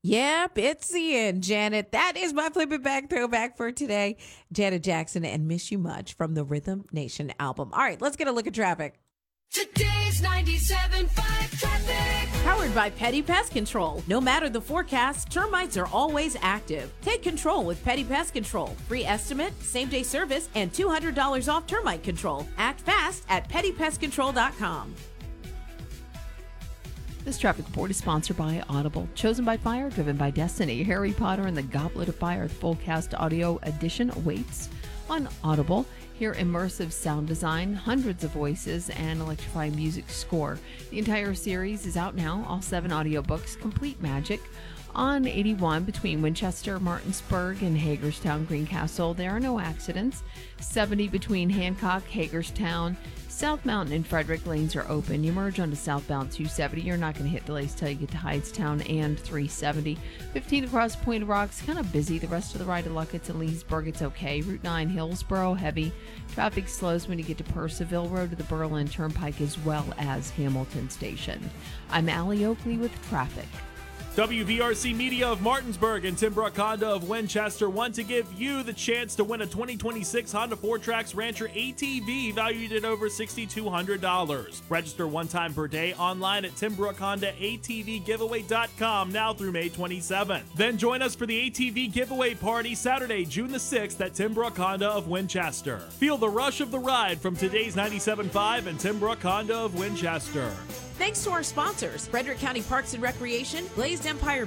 Yep, it's the end, Janet. That is my Flip It Back throwback for today. Janet Jackson and Miss You Much from the Rhythm Nation album. All right, let's get a look at traffic. Today's 97.5 traffic. Powered by Petty Pest Control. No matter the forecast, termites are always active. Take control with Petty Pest Control. Free estimate, same-day service, and $200 off termite control. Act fast at pettypestcontrol.com. This traffic report is sponsored by Audible. Chosen by fire, driven by destiny. Harry Potter and the Goblet of Fire, the full cast audio edition awaits on Audible. Hear immersive sound design, hundreds of voices, and electrifying music score. The entire series is out now. All 7 audiobooks, complete magic. On 81 between Winchester, Martinsburg, and Hagerstown, Greencastle, there are no accidents. 70 between Hancock, Hagerstown, South Mountain, and Frederick, lanes are open. You merge onto southbound 270. You're not going to hit delays till you get to Hydetown and 370. 15 across Point of Rocks, kind of busy. The rest of the ride to Luckett's and Leesburg, it's okay. Route 9, Hillsboro, heavy. Traffic slows when you get to Purcellville Road to the Berlin Turnpike as well as Hamilton Station. I'm Allie Oakley with traffic. WVRC Media of Martinsburg and Tim Brook Honda of Winchester want to give you the chance to win a 2026 Honda 4Trax Rancher ATV valued at over $6,200. Register one time per day online at TimBrook-Honda-ATVgiveaway.com now through May 27th. Then join us for the ATV giveaway party Saturday, June the 6th at Tim Brook Honda of Winchester. Feel the rush of the ride from today's 97.5 and Tim Brook Honda of Winchester. Thanks to our sponsors, Frederick County Parks and Recreation, Glazed Empire